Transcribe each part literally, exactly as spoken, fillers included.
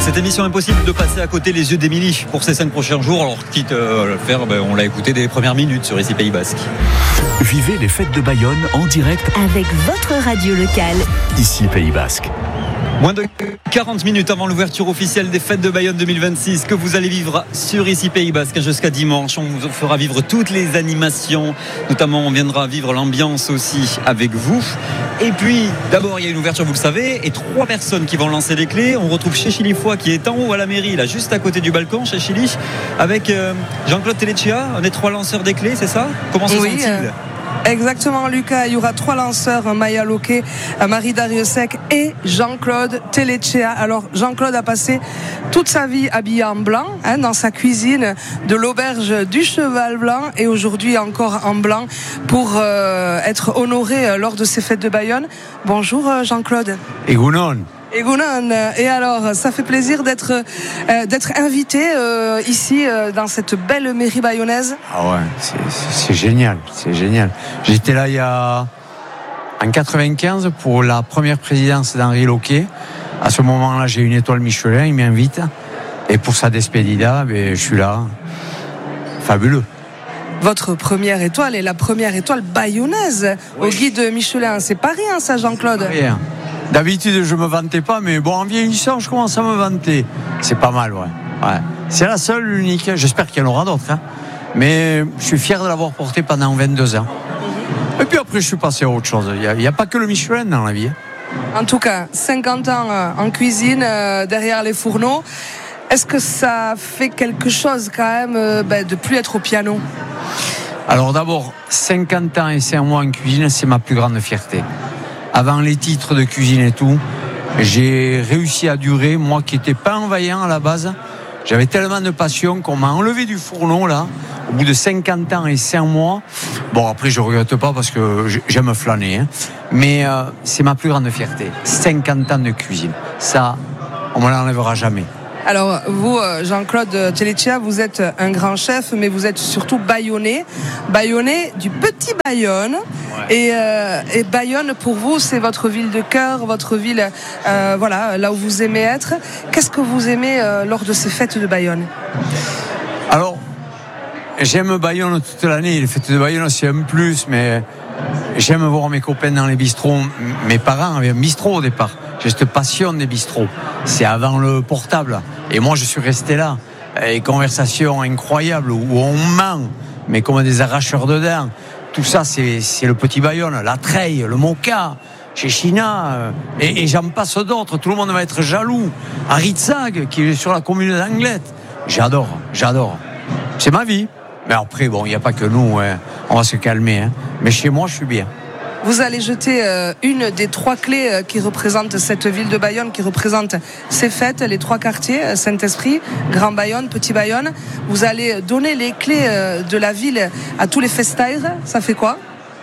Cette émission, impossible de passer à côté les yeux d'Émilie pour ces cinq prochains jours. Alors, quitte à le faire, ben, on l'a écouté des premières minutes sur ici Pays Basque. Vivez les fêtes de Bayonne en direct avec votre radio locale. Ici Pays Basque. Moins de quarante minutes avant l'ouverture officielle des fêtes de Bayonne deux mille vingt-six que vous allez vivre sur ici Pays Basque jusqu'à dimanche. On vous fera vivre toutes les animations, notamment on viendra vivre l'ambiance aussi avec vous. Et puis d'abord il y a une ouverture, vous le savez, et trois personnes qui vont lancer les clés. On retrouve chez Chilifoy qui est en haut à la mairie, là juste à côté du balcon chez Chili, avec euh, Jean-Claude Telechea, un des trois lanceurs des clés, c'est ça? Comment se oui, sent-il euh... Exactement, Lucas. Il y aura trois lanceurs, Maya Loquet, Marie Dariussec et Jean-Claude Telechea. Alors, Jean-Claude a passé toute sa vie habillé en blanc, hein, dans sa cuisine de l'auberge du Cheval Blanc, et aujourd'hui encore en blanc pour euh, être honoré euh, lors de ces fêtes de Bayonne. Bonjour euh, Jean-Claude. Et Gounon. Et Gounon, et alors, ça fait plaisir d'être, euh, d'être invité euh, ici euh, dans cette belle mairie bayonnaise. Ah ouais, c'est, c'est, c'est génial, c'est génial. J'étais là il y a en quatre-vingt-quinze pour la première présidence d'Henri Loquet. À ce moment-là, j'ai une étoile Michelin, il m'invite, et pour sa despedida, ben, je suis là. Fabuleux. Votre première étoile est la première étoile bayonnaise, oui, au guide Michelin. C'est pas rien, ça, Jean-Claude. Rien. D'habitude, je me vantais pas, mais bon, en vieillissant, je commence à me vanter. C'est pas mal, ouais. ouais. C'est la seule, l'unique. J'espère qu'il y en aura d'autres. Hein. Mais je suis fier de l'avoir porté pendant vingt-deux ans. Et puis après, je suis passé à autre chose. Il n'y a, a pas que le Michelin dans la vie. En tout cas, cinquante ans en cuisine, euh, derrière les fourneaux. Est-ce que ça fait quelque chose, quand même, euh, ben, de plus être au piano? Alors d'abord, cinquante ans et cinq mois en cuisine, c'est ma plus grande fierté. Avant les titres de cuisine et tout, j'ai réussi à durer, moi qui n'étais pas un vaillant à la base. J'avais tellement de passion qu'on m'a enlevé du fourneau là, au bout de cinquante ans et cinq mois. Bon, après je ne regrette pas parce que j'aime flâner, hein. Mais euh, c'est ma plus grande fierté. cinquante ans de cuisine, ça, on ne me l'enlèvera jamais. Alors vous, Jean-Claude Telechea, vous êtes un grand chef, mais vous êtes surtout bayonnais, bayonnais du petit Bayonne. Ouais. Et, euh, et Bayonne, pour vous, c'est votre ville de cœur, votre ville, euh, voilà, là où vous aimez être. Qu'est-ce que vous aimez euh, lors de ces fêtes de Bayonne? Alors, j'aime Bayonne toute l'année. Les fêtes de Bayonne, c'est un plus, mais j'aime voir mes copains dans les bistrots. Mes parents avaient un bistrot au départ. J'ai cette passion des bistrots. C'est avant le portable. Et moi, je suis resté là. Les conversations incroyables où on ment, mais comme des arracheurs de dents. Tout ça, c'est, c'est le petit Bayonne, la Treille, le Moka, chez China. Et, et j'en passe d'autres. Tout le monde va être jaloux. À Ritzag, qui est sur la commune d'Anglette. J'adore, j'adore. C'est ma vie. Mais après, bon, il n'y a pas que nous. Hein. On va se calmer. Hein. Mais chez moi, je suis bien. Vous allez jeter euh, une des trois clés euh, qui représentent cette ville de Bayonne, qui représente ces fêtes, les trois quartiers, euh, Saint-Esprit, Grand Bayonne, Petit Bayonne. Vous allez donner les clés euh, de la ville à tous les festaires. Ça fait quoi?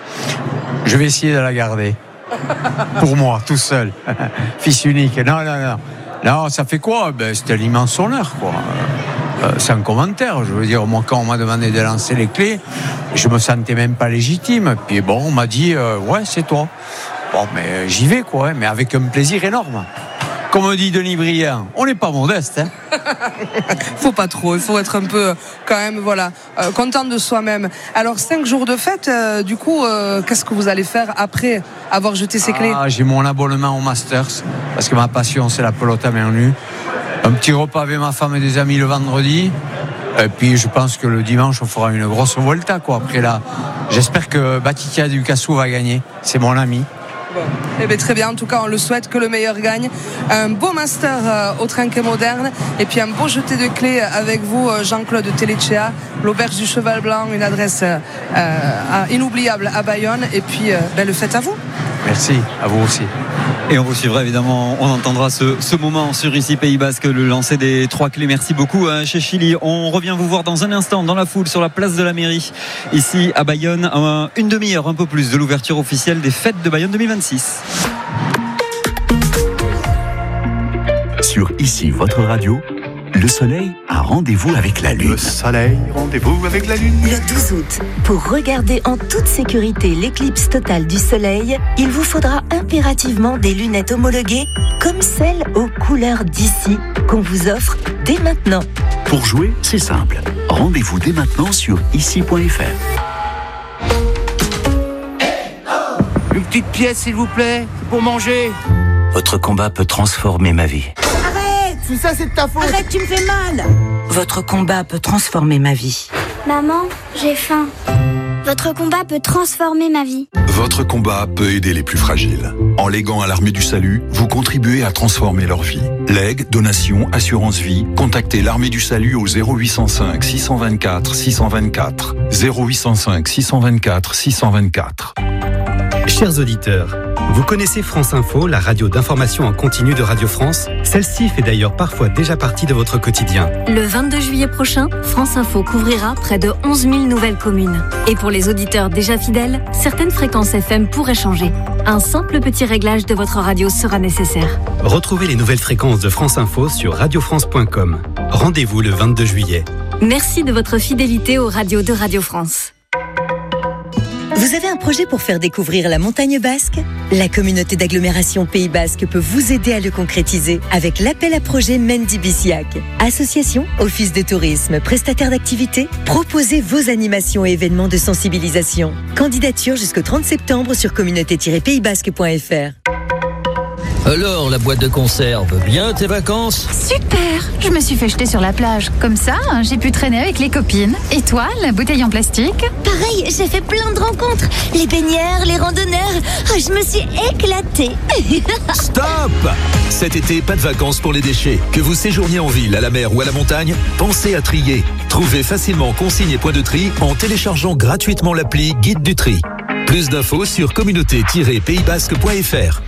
Je vais essayer de la garder. Pour moi, tout seul. Fils unique. Non, non, non. Non, ça fait quoi? Ben, c'était l'immense honneur, quoi. Euh, sans commentaire, je veux dire, moi quand on m'a demandé de lancer les clés, je me sentais même pas légitime, puis bon, on m'a dit euh, ouais, c'est toi. Bon, mais euh, j'y vais, quoi, mais avec un plaisir énorme. Comme dit Denis Briand, on n'est pas modeste, hein. Faut pas trop, il faut être un peu quand même, voilà, euh, content de soi-même. Alors cinq jours de fête, euh, du coup, euh, qu'est-ce que vous allez faire après avoir jeté ces clés? Ah, j'ai mon abonnement au Masters, parce que ma passion c'est la pelote à main nue. Un petit repas avec ma femme et des amis le vendredi. Et puis je pense que le dimanche on fera une grosse volta, quoi. Après là, j'espère que Batitia Ducassou va gagner. C'est mon ami. Bon. Eh bien, très bien, en tout cas on le souhaite, que le meilleur gagne. Un beau master euh, au Trinquet Moderne, et puis un beau jeté de clés avec vous, Jean-Claude Telechea, l'auberge du Cheval Blanc, une adresse euh, euh, inoubliable à Bayonne. Et puis euh, belle fête à vous. Merci, à vous aussi. Et on vous suivra évidemment, on entendra ce, ce moment sur ici Pays Basque, le lancer des trois clés. Merci beaucoup hein, chez Chili. On revient vous voir dans un instant dans la foule sur la place de la mairie, ici à Bayonne, un, une demi-heure, un peu plus de l'ouverture officielle des fêtes de Bayonne deux mille vingt-six. Sur ici votre radio, Le soleil a rendez-vous avec la lune. Le soleil, rendez-vous avec la lune. Le douze août, pour regarder en toute sécurité l'éclipse totale du soleil, il vous faudra impérativement des lunettes homologuées comme celles aux couleurs d'ici qu'on vous offre dès maintenant. Pour jouer, c'est simple. Rendez-vous dès maintenant sur ici point f r. Une petite pièce, s'il vous plaît, pour manger. Votre combat peut transformer ma vie. Arrête! Si ça, c'est de ta faute. Arrête, tu me fais mal. Votre combat peut transformer ma vie. Maman, j'ai faim. Votre combat peut transformer ma vie. Votre combat peut aider les plus fragiles. En léguant à l'Armée du Salut, vous contribuez à transformer leur vie. Legs, donations, assurance vie, contactez l'Armée du Salut au zéro huit cent cinq six cent vingt-quatre six cent vingt-quatre. zéro huit cent cinq six cent vingt-quatre six cent vingt-quatre. Chers auditeurs, vous connaissez France Info, la radio d'information en continu de Radio France? Celle-ci fait d'ailleurs parfois déjà partie de votre quotidien. Le vingt-deux juillet prochain, France Info couvrira près de onze mille nouvelles communes. Et pour les auditeurs déjà fidèles, certaines fréquences F M pourraient changer. Un simple petit réglage de votre radio sera nécessaire. Retrouvez les nouvelles fréquences de France Info sur radio france point com. Rendez-vous le vingt-deux juillet. Merci de votre fidélité aux radios de Radio France. Vous avez un projet pour faire découvrir la montagne basque? La communauté d'agglomération Pays Basque peut vous aider à le concrétiser avec l'appel à projet Mendy Biciac. Association, office de tourisme, prestataire d'activités, proposez vos animations et événements de sensibilisation. Candidature jusqu'au trente septembre sur communauté tiret pays basque point f r. Alors, la boîte de conserve, bien tes vacances? Super! Je me suis fait jeter sur la plage. Comme ça, j'ai pu traîner avec les copines. Et toi, la bouteille en plastique? Pareil, j'ai fait plein de rencontres. Les baigneurs, les randonneurs. Oh, je me suis éclatée. Stop! Cet été, pas de vacances pour les déchets. Que vous séjourniez en ville, à la mer ou à la montagne, pensez à trier. Trouvez facilement consignes et points de tri en téléchargeant gratuitement l'appli Guide du tri. Plus d'infos sur communauté tiret pays basque point f r.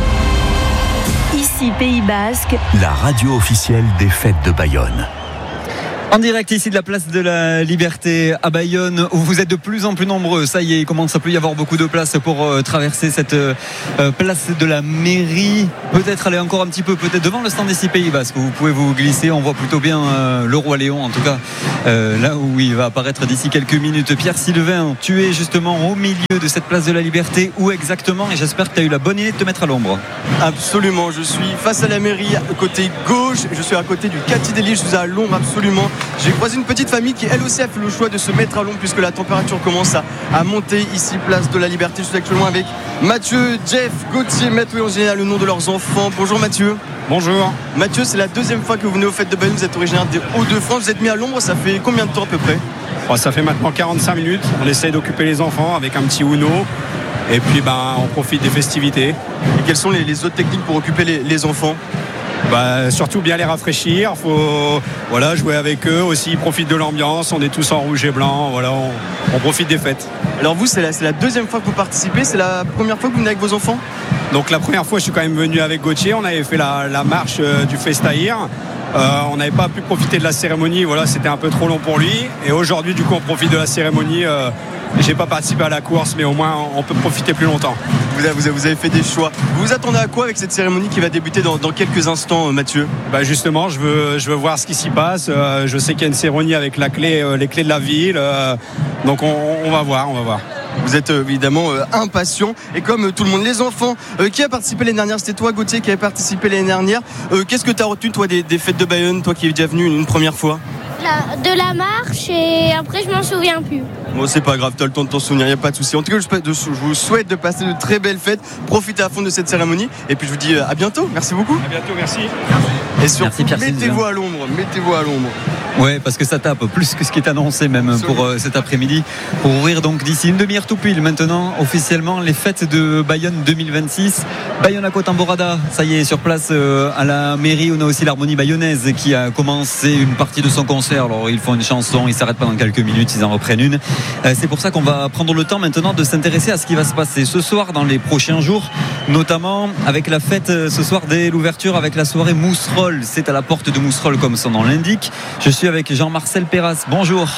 Ici Pays Basque, la radio officielle des fêtes de Bayonne. En direct ici de la place de la Liberté à Bayonne, où vous êtes de plus en plus nombreux. Ça y est, il commence à plus y avoir beaucoup de place pour euh, traverser cette euh, place de la mairie. Peut-être aller encore un petit peu, peut-être devant le stand ici Pays Basque, où vous pouvez vous glisser. On voit plutôt bien euh, le Roi Léon, en tout cas euh, là où il va apparaître d'ici quelques minutes. Pierre Sylvain, tu es justement au milieu de cette place de la Liberté. Où exactement? Et j'espère que tu as eu la bonne idée de te mettre à l'ombre. Absolument, je suis face à la mairie, côté gauche. Je suis à côté du Cathy Deli, je suis à l'ombre absolument. J'ai croisé une petite famille qui elle aussi a fait le choix de se mettre à l'ombre puisque la température commence à, à monter ici place de la Liberté. Je suis actuellement avec Mathieu, Jeff, Gauthier, Mathieu et Angélique, le nom de leurs enfants. Bonjour Mathieu. Bonjour. Mathieu, c'est la deuxième fois que vous venez aux fêtes de Bayonne, vous êtes originaire des Hauts-de-France, vous êtes mis à l'ombre, ça fait combien de temps à peu près? Oh, ça fait maintenant quarante-cinq minutes, on essaye d'occuper les enfants avec un petit Uno et puis ben, on profite des festivités. Et quelles sont les, les autres techniques pour occuper les, les enfants? Bah, surtout bien les rafraîchir, faut voilà, jouer avec eux aussi, ils profitent de l'ambiance, on est tous en rouge et blanc, voilà, on, on profite des fêtes. Alors vous, c'est la, c'est la deuxième fois que vous participez, c'est la première fois que vous venez avec vos enfants? Donc la première fois je suis quand même venu avec Gauthier, on avait fait la, la marche euh, du Festahir. Euh, on n'avait pas pu profiter de la cérémonie, voilà, c'était un peu trop long pour lui. Et aujourd'hui, du coup, on profite de la cérémonie. Euh, j'ai pas participé à la course, mais au moins, on peut profiter plus longtemps. Vous avez, vous avez fait des choix. Vous vous attendez à quoi avec cette cérémonie qui va débuter dans, dans quelques instants, Mathieu? Bah justement, je veux, je veux voir ce qui s'y passe. Euh, je sais qu'il y a une cérémonie avec la clé, euh, les clés de la ville. Euh, donc, on, on va voir, on va voir. Vous êtes euh, évidemment euh, impatient et comme euh, tout le monde, les enfants euh, qui a participé l'année dernière, c'était toi Gauthier qui avait participé l'année dernière. Euh, qu'est-ce que tu as retenu toi des, des fêtes de Bayonne, toi qui es déjà venu une, une première fois? La, de la marche et après je m'en souviens plus. Bon, c'est pas grave, tu as le temps de t'en souvenir, il n'y a pas de souci. En tout cas, je, je vous souhaite de passer de très belles fêtes, profitez à fond de cette cérémonie et puis je vous dis à bientôt, merci beaucoup. À bientôt, merci. Et surtout, mettez-vous à l'ombre, mettez-vous à l'ombre. Ouais, parce que ça tape plus que ce qui est annoncé même Absolument. pour euh, cet après-midi. Pour ouvrir donc d'ici une demi-heure tout pile maintenant officiellement les fêtes de Bayonne deux mille vingt-six. Bayonne à Cotamborada, ça y est, sur place euh, à la mairie. On a aussi l'harmonie bayonnaise qui a commencé une partie de son concert. Alors ils font une chanson, ils s'arrêtent pendant quelques minutes, ils en reprennent une. Euh, c'est pour ça qu'on va prendre le temps maintenant de s'intéresser à ce qui va se passer ce soir dans les prochains jours, notamment avec la fête euh, ce soir dès l'ouverture avec la soirée Mousserolles. C'est à la porte de Mousserolles comme son nom l'indique. Je suis avec Jean-Marcel Perras. Bonjour.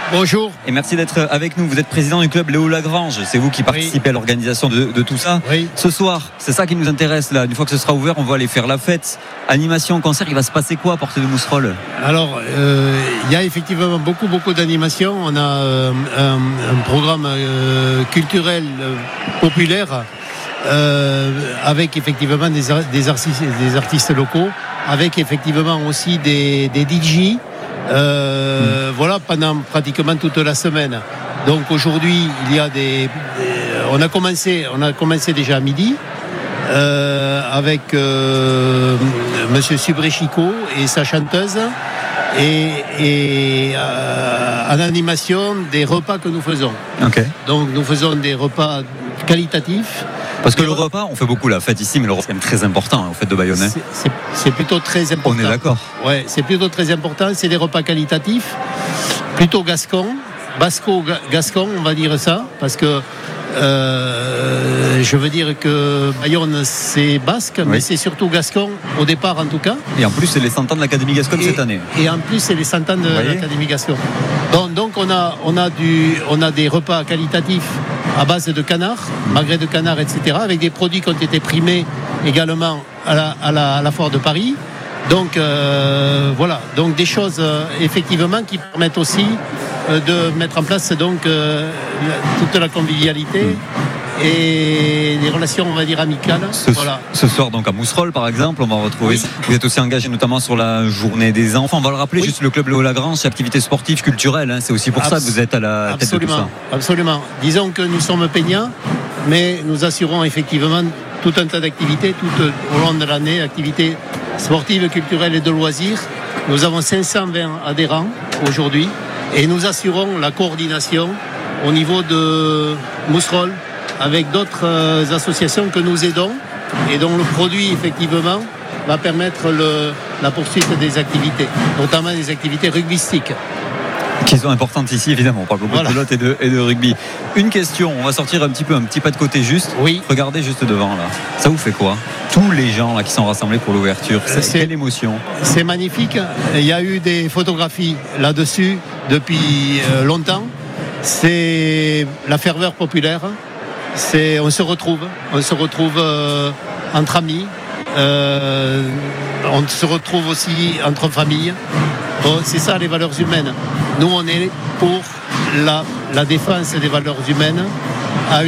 Bonjour. Et merci d'être avec nous. Vous êtes président du club Léo Lagrange. C'est vous qui participez oui. à l'organisation de, de tout ça. Oui. Ce soir, c'est ça qui nous intéresse là. Une fois que ce sera ouvert, on va aller faire la fête. Animation, concert, il va se passer quoi à Porte de Mousserolles? Alors, il euh, y a effectivement beaucoup, beaucoup d'animations. On a euh, un, un programme euh, culturel euh, populaire euh, avec effectivement des, des, artistes, des artistes locaux, avec effectivement aussi des, des D J. Euh, mmh. Voilà, pendant pratiquement toute la semaine. Donc aujourd'hui, il y a des, des on a commencé, on a commencé déjà à midi euh, avec euh, Monsieur Subrechico et sa chanteuse et, et euh, en animation des repas que nous faisons. Okay. Donc nous faisons des repas qualitatifs. Parce que le repas, on fait beaucoup la fête ici, mais le repas c'est quand même très important en fait de Bayonne. C'est, c'est, c'est plutôt très important. On est d'accord. Ouais, c'est plutôt très important. C'est des repas qualitatifs, plutôt gascons, basco-gascons, on va dire ça, parce que euh, je veux dire que Bayonne c'est basque, oui. mais c'est surtout gascon au départ en tout cas. Et en plus c'est les cent ans de l'Académie Gasconne et, cette année. Et en plus c'est les cent ans de l'Académie Gasconne. Donc, donc on a on a du on a des repas qualitatifs à base de canard, magret de canard, et cetera, avec des produits qui ont été primés également à la, à la, à la foire de Paris. Donc euh, voilà, donc des choses euh, effectivement qui permettent aussi euh, de mettre en place donc euh, la, toute la convivialité. Mmh. Et des relations, on va dire, amicales. Ce, voilà. ce soir, donc à Mousserolles, par exemple, on va retrouver. Oui. Vous êtes aussi engagé notamment sur la journée des enfants. On va le rappeler, oui. juste le club Léo Lagrange, c'est activité sportive, culturelle. Hein, c'est aussi pour Abs- ça que vous êtes à la tête de tout ça. Absolument. Disons que nous sommes peignants, mais nous assurons effectivement tout un tas d'activités tout au long de l'année, activités sportives, culturelles et de loisirs. Nous avons cinq cent vingt adhérents aujourd'hui et nous assurons la coordination au niveau de Mousserolles, avec d'autres euh, associations que nous aidons et dont le produit effectivement va permettre le, la poursuite des activités, notamment des activités rugbystiques. Qui sont importantes ici évidemment, on parle beaucoup voilà. de pelote et de, et de rugby. Une question, on va sortir un petit peu un petit pas de côté juste. Oui. Regardez juste devant là. Ça vous fait quoi? Tous les gens là qui sont rassemblés pour l'ouverture, c'est, c'est quelle émotion? C'est magnifique. Il y a eu des photographies là-dessus depuis euh, longtemps. C'est la ferveur populaire. C'est, on se retrouve, on se retrouve euh, entre amis, euh, on se retrouve aussi entre familles. Bon, c'est ça les valeurs humaines. Nous, on est pour la, la défense des valeurs humaines